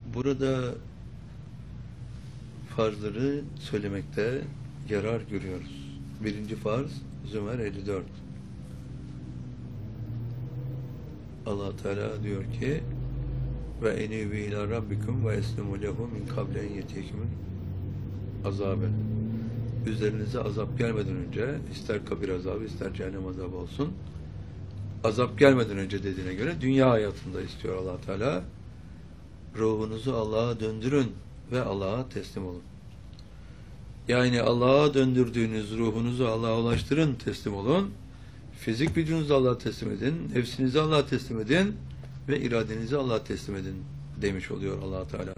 Burada farzları söylemekte yarar görüyoruz. Birinci farz Zümer 54. Allah Teala diyor ki ve enibi ila rabbikum ve eslimu lehu min kable en yetiyekumul azabe. Üzerinize azap gelmeden önce, ister kabir azabı ister cehennem azabı olsun, azap gelmeden önce dediğine göre dünya hayatında istiyor Allah Teala. Ruhunuzu Allah'a döndürün ve Allah'a teslim olun. Yani Allah'a döndürdüğünüz ruhunuzu Allah'a ulaştırın, teslim olun. Fizik vücudunuzu Allah'a teslim edin, nefsinizi Allah'a teslim edin ve iradenizi Allah'a teslim edin demiş oluyor Allah Teala.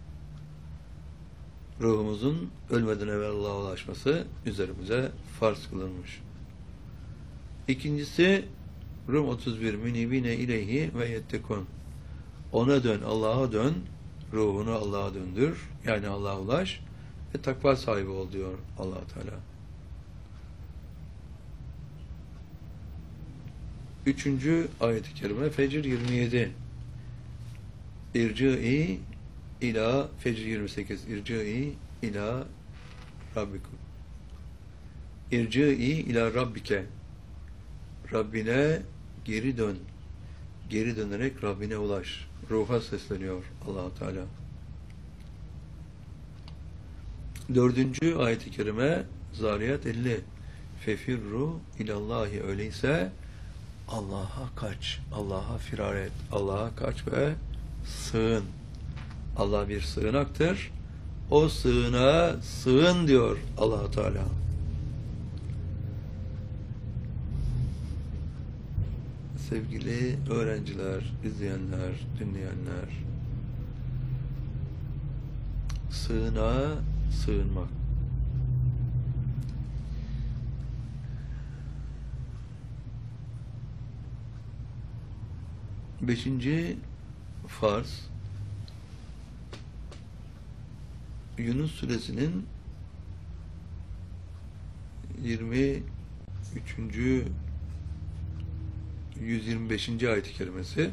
Ruhumuzun ölmeden evvel Allah'a ulaşması üzerimize farz kılınmış. İkincisi Rum 31 münibine ileyhi ve yettekun. Ona dön, Allah'a dön, ruhunu Allah'a döndür, yani Allah'a ulaş ve takva sahibi ol diyor Allah Teala. Üçüncü ayet-i kerime Fecr 27. İrci'i ila Fecr 28. İrci'i ila Rabbikum. İrci'i ila Rabbike. Rabbine geri dön. Geri dönerek Rabbine ulaş. Ruha sesleniyor Allah Teala. Dördüncü ayet-i kerime Zariyat 50. Fefirru ilallahi, öyleyse Allah'a kaç, Allah'a firar et, Allah'a kaç ve sığın. Allah bir sığınaktır. O sığınağa sığın diyor Allah Teala. Sevgili öğrenciler, izleyenler, dinleyenler, sığınağa sığınmak. Beşinci farz Yunus suresinin 23. 125. ayet-i kerimesi.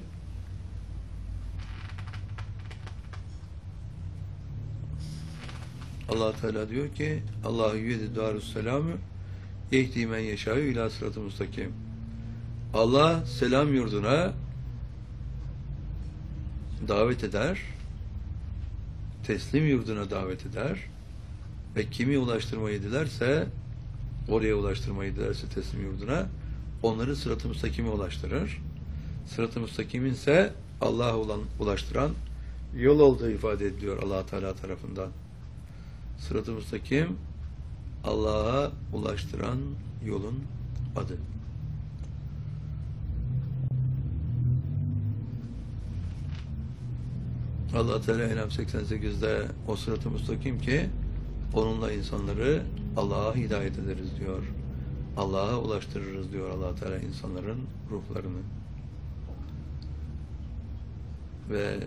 Allah Teala diyor ki Allahu yedi darusselamü yehdi men yeşâ'u ilâ sıratı mustakim. Allah selam yurduna davet eder, teslim yurduna davet eder ve kimi ulaştırmayı dilerse, oraya ulaştırmayı dilerse teslim yurduna, onları sırat-ı müstakime ulaştırır. Sırat-ı müstakimin ise Allah'a ulaştıran yol olduğu ifade ediliyor Allah Teala tarafından. Sırat-ı müstakim Allah'a ulaştıran yolun adı. Allah Teala En'am 88'de o sırat-ı müstakim ki onunla insanları Allah'a hidayet ederiz diyor. Allah'a ulaştırırız diyor Allah Teala insanların ruhlarını. Ve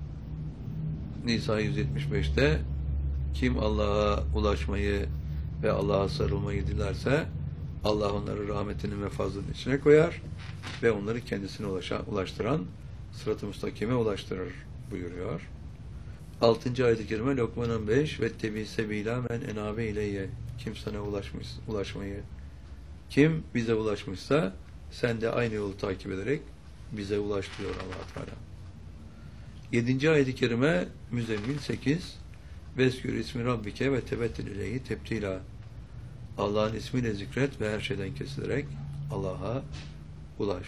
Nisa 175'te kim Allah'a ulaşmayı ve Allah'a sarılmayı dilerse Allah onları rahmetinin ve fazlının içine koyar ve onları kendisine ulaştıran sırat-ı müstakime ulaştırır buyuruyor. 6. ayet-i kerime Lokman 15 ve tebi sebila men enabe ileyye. Kim sana ulaşmayı, kim bize ulaşmışsa sen de aynı yolu takip ederek bize ulaş diyor Allah Teala. 7. ayet-i kerime Müzzemmil 8 Veskür ismi Rabbike ve tebettil ileyhi tebtila. Allah'ın ismiyle zikret ve her şeyden kesilerek Allah'a ulaş.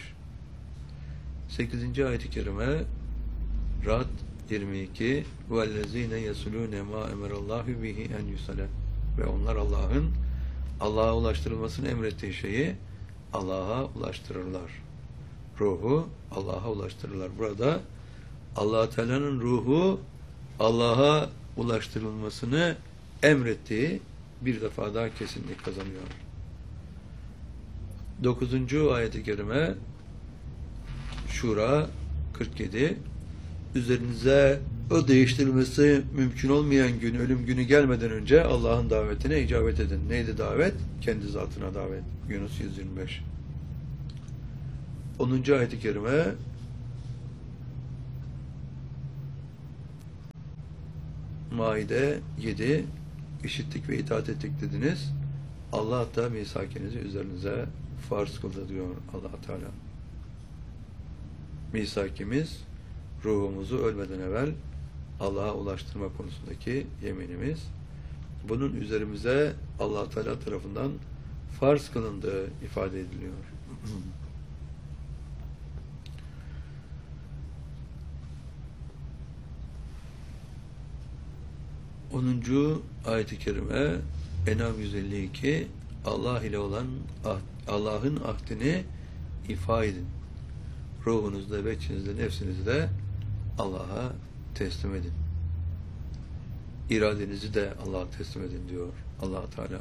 8. ayet-i kerime Ra'd 22 وَالَّذ۪ينَ يَسُلُونَ مَا اَمَرَ اللّٰهُ بِهِ اَنْ يُسَلَ. Ve onlar Allah'a ulaştırılmasını emrettiği şeyi Allah'a ulaştırırlar. Ruhu Allah'a ulaştırırlar. Burada Allah Teala'nın ruhu Allah'a ulaştırılmasını emrettiği bir defa daha kesinlik kazanıyor. 9. ayet-i kerime Şura 47 üzerinize o değiştirilmesi mümkün olmayan gün, ölüm günü gelmeden önce Allah'ın davetine icabet edin. Neydi davet? Kendi zatına davet. Yunus 125. 10. ayet-i kerime Maide 7 işittik ve itaat ettik dediniz. Allah da misakenizi üzerinize farz kıldı diyor Allah Teala. Misakimiz ruhumuzu ölmeden evvel Allah'a ulaştırma konusundaki yeminimiz. Bunun üzerimize Allah Teala tarafından farz kılındığı ifade ediliyor. 10. ayet-i kerime En'am 152 Allah ile olan Allah'ın ahdini ifa edin. Ruhunuzda ve içinizde, nefsinizi Allah'a teslim edin. İradenizi de Allah'a teslim edin diyor Allah Teala.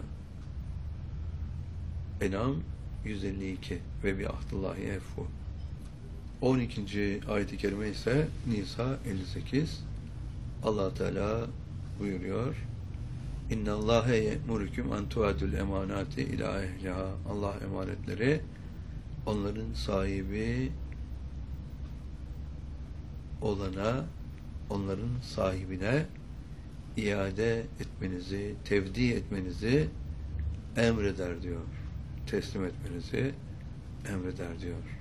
En'am 152 ve bi ahdillahi efu. 12. ayet-i kerime ise Nisa 58. Allah Teala buyuruyor. İnna Allahe ye'murukum en tuadul emanati ila ehliha. Allah emanetleri onların sahibi olana, onların sahibine iade etmenizi, tevdi etmenizi emreder diyor. Teslim etmenizi emreder diyor.